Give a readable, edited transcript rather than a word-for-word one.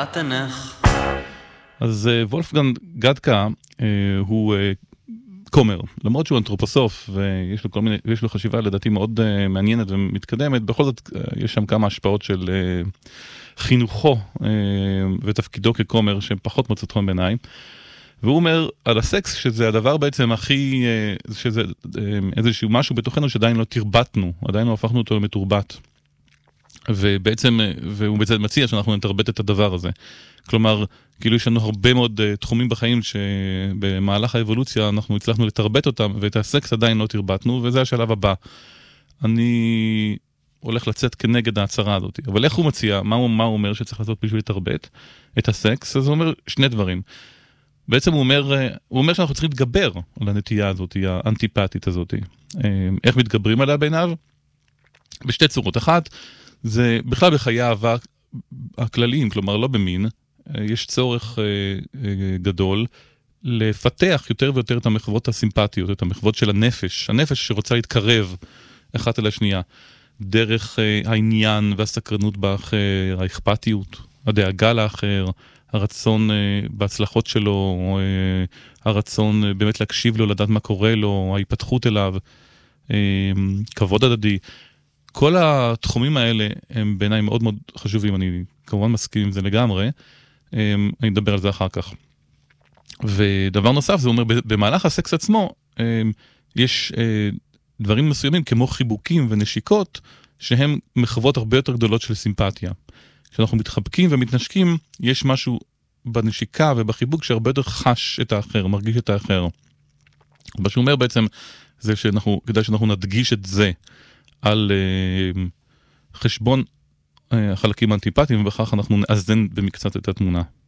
התנך. אז וולפגנג גדקה הוא כומר, למרות שהוא אנתרופוסוף ויש לו חשיבה לדעתי מאוד מעניינת ומתקדמת, בכל זאת יש שם כמה השפעות של חינוכו ותפקידו ככומר שהם פחות מוצאות חן בעיניי. והוא אומר על הסקס שזה הדבר בעצם הכי, שזה איזשהו משהו בתוכנו שעדיין לא תרבטנו, עדיין לא הפכנו אותו למתורבת. והוא בעצם מציע שאנחנו נתרבט את הדבר הזה. כלומר, כאילו יש לנו הרבה מאוד תחומים בחיים שבמהלך האבולוציה אנחנו הצלחנו לתרבט אותם, ואת הסקס עדיין לא תרבטנו, וזה השלב הבא. אני הולך לצאת כנגד ההצהרה הזאת. אבל איך הוא מציע, מה הוא אומר שצריך לעשות בשביל לתרבט את הסקס? אז הוא אומר שני דברים. בעצם הוא אומר שאנחנו צריכים להתגבר על הנטייה הזאת, האנטיפטית הזאת. איך מתגברים עליה בעיניו? בשתי צורות. אחת, זה בכלל בחיי האהבה הכלליים, כלומר לא במין, יש צורך גדול לפתח יותר ויותר את המחוות הסימפטיות, את המחוות של הנפש, הנפש שרוצה להתקרב אחת אל השנייה, דרך העניין והסקרנות באחר, האכפתיות, הדאגה לאחר, הרצון בהצלחות שלו, הרצון באמת להקשיב לו, לדעת מה קורה לו, ההתפתחות אליו, כבוד הדדי. כל התחומים האלה הם בעיניי מאוד מאוד חשובים, אני כמובן מסכים עם זה לגמרי, אני אדבר על זה אחר כך. ודבר נוסף, זה אומר, במהלך הסקס עצמו, יש דברים מסוימים כמו חיבוקים ונשיקות, שהם מחוות הרבה יותר גדולות של סימפתיה. כשאנחנו מתחבקים ומתנשקים, יש משהו בנשיקה ובחיבוק שהרבה יותר חש את האחר, מרגיש את האחר. מה שהוא אומר בעצם, זה כדאי שאנחנו נדגיש את זה, על חשבון החלקים האנטיפטיים, ובכך אנחנו נאזן במקצת את התמונה.